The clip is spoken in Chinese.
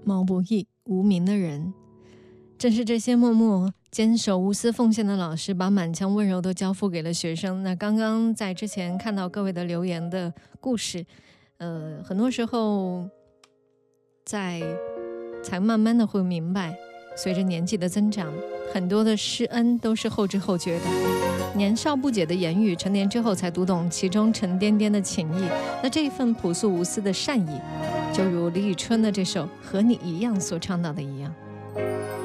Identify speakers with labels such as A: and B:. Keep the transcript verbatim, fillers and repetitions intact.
A: 毛不易，无名的人。正是这些默默坚守无私奉献的老师，把满腔温柔都交付给了学生。那刚刚在之前看到各位的留言的故事，呃，很多时候在才慢慢的会明白，随着年纪的增长，很多的施恩都是后知后觉的。年少不解的言语，成年之后才读懂其中沉甸甸的情谊。那这一份朴素无私的善意，就如李宇春的这首《和你一样》所倡导的一样。